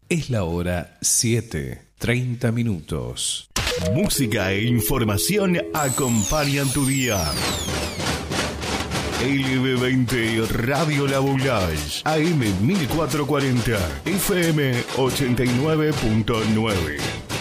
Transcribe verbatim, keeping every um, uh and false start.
Es la hora siete, treinta minutos. Música e información acompañan tu día. L B veinte Radio La Boulage, A M mil cuatrocientos cuarenta, F M ochenta y nueve punto nueve.